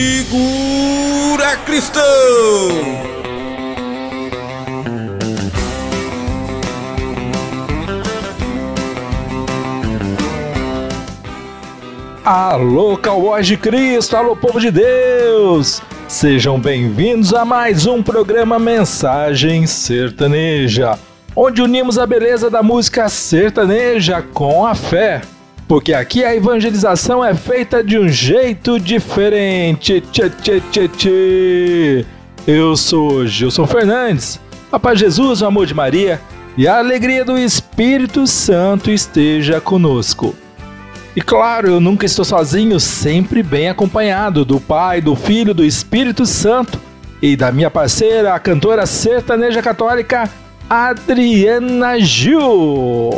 Segura, cristão! Alô, cowboys de Cristo, alô, povo de Deus! Sejam bem-vindos a mais um programa Mensagem Sertaneja, onde unimos a beleza da música sertaneja com a fé, porque aqui a evangelização é feita de um jeito diferente. Eu sou Gilson Fernandes, a paz de Jesus, o amor de Maria e a alegria do Espírito Santo esteja conosco. E claro, eu nunca estou sozinho, sempre bem acompanhado do Pai, do Filho, do Espírito Santo e da minha parceira, a cantora sertaneja católica, Adriana Gil.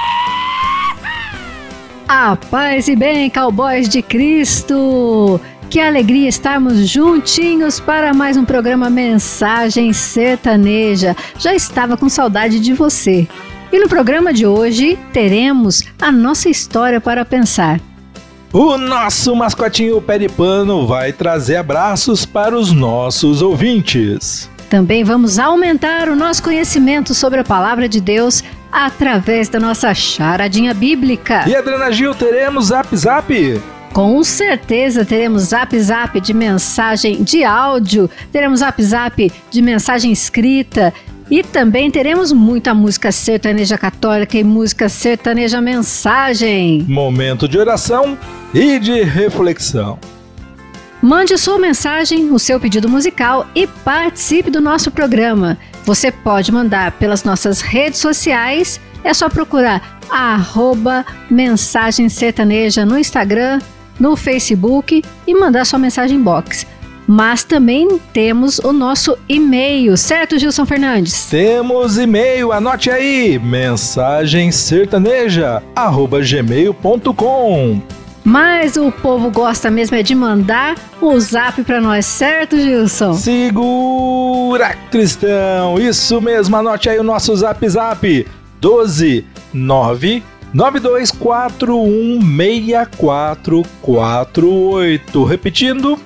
A paz e bem, cowboys de Cristo! Que alegria estarmos juntinhos para mais um programa Mensagem Sertaneja. Já estava com saudade de você. E no programa de hoje teremos a nossa história para pensar. O nosso mascotinho Pé de Pano vai trazer abraços para os nossos ouvintes. Também vamos aumentar o nosso conhecimento sobre a Palavra de Deus através da nossa charadinha bíblica. E Adriana Gil, teremos Zap Zap? Com certeza teremos Zap Zap de mensagem de áudio, teremos Zap Zap de mensagem escrita e também teremos muita música sertaneja católica e música sertaneja mensagem. Momento de oração e de reflexão. Mande sua mensagem, o seu pedido musical e participe do nosso programa. Você pode mandar pelas nossas redes sociais, é só procurar @mensagem sertaneja no Instagram, no Facebook e mandar sua mensagem box. Mas também temos o nosso e-mail, certo, Gilson Fernandes? Temos e-mail, anote aí, mensagensertaneja@gmail.com. Mas o povo gosta mesmo é de mandar o zap para nós, certo, Gilson? Segura, cristão! Isso mesmo, anote aí o nosso Zap Zap: 12992416448. Repetindo: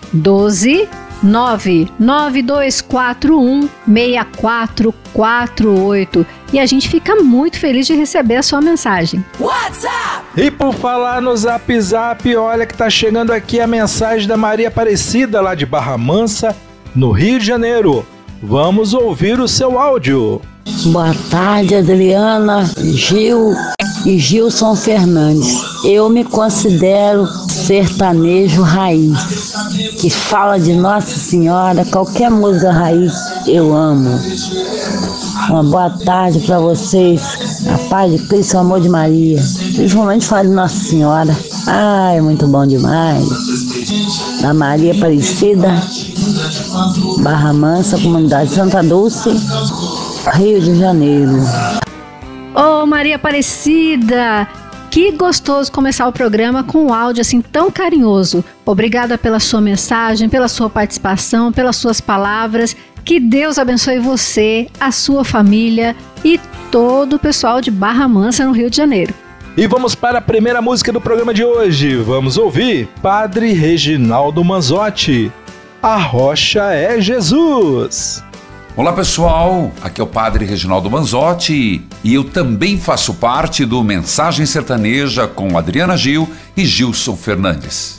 12992416448. E a gente fica muito feliz de receber a sua mensagem. WhatsApp! E por falar no Zap Zap, olha que tá chegando aqui a mensagem da Maria Aparecida, lá de Barra Mansa, no Rio de Janeiro. Vamos ouvir o seu áudio. Boa tarde, Adriana, Gil e Gilson Fernandes. Eu me considero sertanejo raiz, que fala de Nossa Senhora, qualquer música raiz eu amo. Uma boa tarde para vocês, a paz de Cristo, o amor de Maria. Principalmente fala de Nossa Senhora. Ai, muito bom demais. Da Maria Aparecida, Barra Mansa, Comunidade Santa Dulce, Rio de Janeiro. Ô, Maria Aparecida, que gostoso começar o programa com um áudio assim tão carinhoso. Obrigada pela sua mensagem, pela sua participação, pelas suas palavras. Que Deus abençoe você, a sua família e todo o pessoal de Barra Mansa, no Rio de Janeiro. E vamos para a primeira música do programa de hoje. Vamos ouvir Padre Reginaldo Manzotti, A Rocha é Jesus. Olá pessoal, aqui é o Padre Reginaldo Manzotti e eu também faço parte do Mensagem Sertaneja com Adriana Gil e Gilson Fernandes.